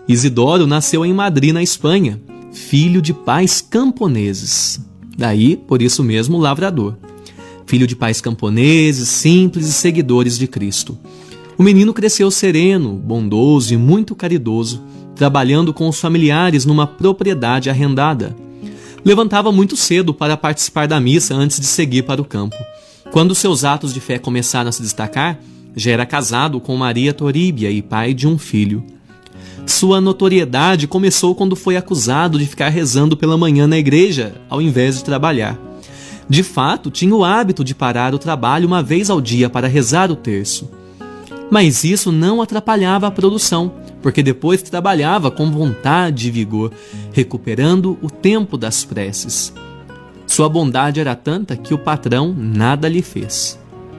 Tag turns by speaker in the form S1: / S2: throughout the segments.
S1: Isidoro nasceu em Madrid, na Espanha, filho de pais camponeses. Daí, por isso mesmo, lavrador. Filho de pais camponeses, simples e seguidores de Cristo. O menino cresceu sereno, bondoso e muito caridoso, trabalhando com os familiares numa propriedade arrendada. Levantava muito cedo para participar da missa antes de seguir para o campo. Quando seus atos de fé começaram a se destacar, já era casado com Maria Toríbia e pai de um filho. Sua notoriedade começou quando foi acusado de ficar rezando pela manhã na igreja, ao invés de trabalhar. De fato, tinha o hábito de parar o trabalho uma vez ao dia para rezar o terço. Mas isso não atrapalhava a produção, porque depois trabalhava com vontade e vigor, recuperando o tempo das preces. Sua bondade era tanta que o patrão nada lhe fez.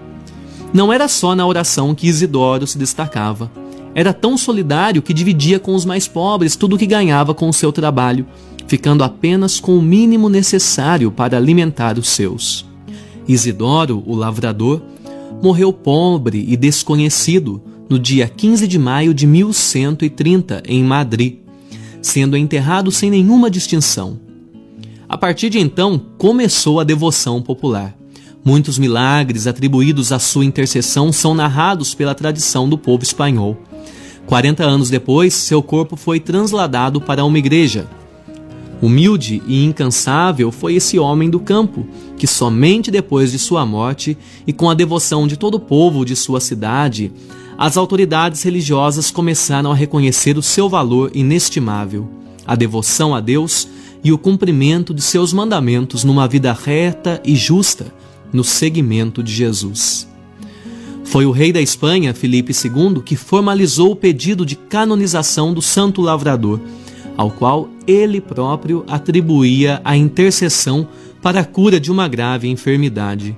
S1: Não era só na oração que Isidoro se destacava. Era tão solidário que dividia com os mais pobres tudo o que ganhava com o seu trabalho, ficando apenas com o mínimo necessário para alimentar os seus. Isidoro, o lavrador, morreu pobre e desconhecido no dia 15 de maio de 1130, em Madrid, sendo enterrado sem nenhuma distinção. A partir de então, começou a devoção popular. Muitos milagres atribuídos à sua intercessão são narrados pela tradição do povo espanhol. 40 anos depois, seu corpo foi trasladado para uma igreja. Humilde e incansável foi esse homem do campo, que somente depois de sua morte e com a devoção de todo o povo de sua cidade, as autoridades religiosas começaram a reconhecer o seu valor inestimável, a devoção a Deus e o cumprimento de seus mandamentos numa vida reta e justa, no seguimento de Jesus. Foi o rei da Espanha, Filipe II, que formalizou o pedido de canonização do Santo Lavrador, ao qual ele próprio atribuía a intercessão para a cura de uma grave enfermidade.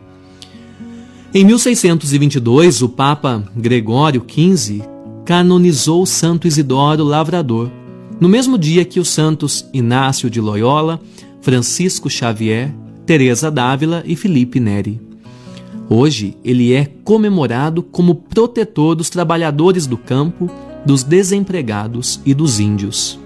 S1: Em 1622, o Papa Gregório XV canonizou Santo Isidoro Lavrador, no mesmo dia que os santos Inácio de Loyola, Francisco Xavier, Teresa d'Ávila e Filipe Neri. Hoje, ele é comemorado como protetor dos trabalhadores do campo, dos desempregados e dos índios.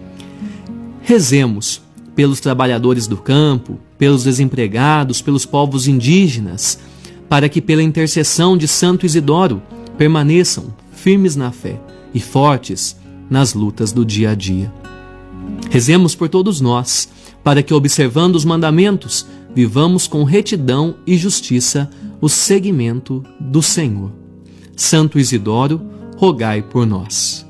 S1: Rezemos pelos trabalhadores do campo, pelos desempregados, pelos povos indígenas, para que, pela intercessão de Santo Isidoro, permaneçam firmes na fé e fortes nas lutas do dia a dia. Rezemos por todos nós, para que, observando os mandamentos, vivamos com retidão e justiça o seguimento do Senhor. Santo Isidoro, rogai por nós.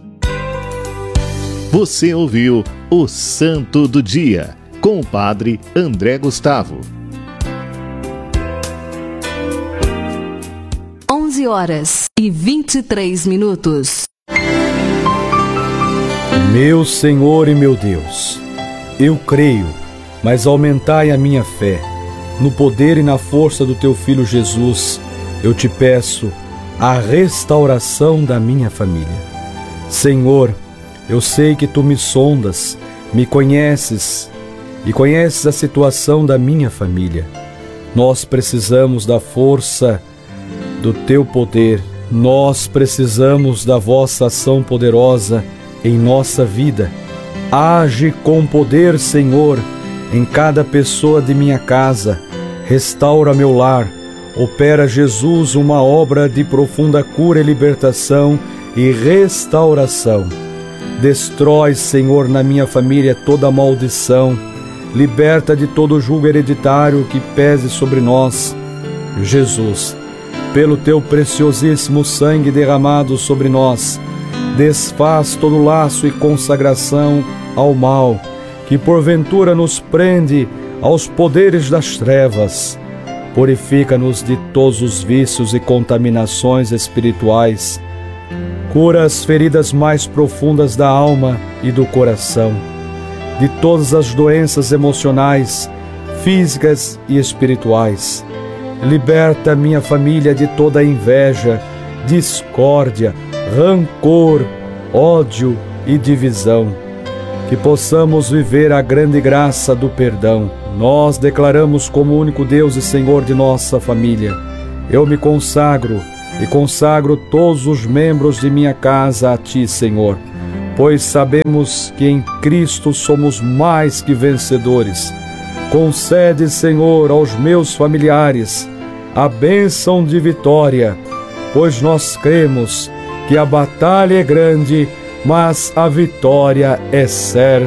S2: Você ouviu o Santo do Dia, com o Padre André Gustavo.
S3: 11h23.
S4: Meu Senhor e meu Deus, eu creio, mas aumentai a minha fé. No poder e na força do teu Filho Jesus, eu te peço a restauração da minha família. Senhor, eu sei que tu me sondas, me conheces e conheces a situação da minha família. Nós precisamos da força do teu poder, nós precisamos da vossa ação poderosa em nossa vida. Age com poder, Senhor, em cada pessoa de minha casa. Restaura meu lar. Opera, Jesus, uma obra de profunda cura e libertação e restauração. Destrói, Senhor, na minha família toda maldição. Liberta de todo jugo hereditário que pese sobre nós. Jesus, pelo teu preciosíssimo sangue derramado sobre nós, desfaz todo laço e consagração ao mal, que porventura nos prende aos poderes das trevas. Purifica-nos de todos os vícios e contaminações espirituais. Cura as feridas mais profundas da alma e do coração, de todas as doenças emocionais, físicas e espirituais. Liberta minha família de toda inveja, discórdia, rancor, ódio e divisão. Que possamos viver a grande graça do perdão. Nós declaramos como único Deus e Senhor de nossa família. Eu me consagro e consagro todos os membros de minha casa a Ti, Senhor. pois sabemos que em Cristo somos mais que vencedores. Concede, Senhor, aos meus familiares a bênção de vitória, pois nós cremos que a batalha é grande, mas a vitória é certa.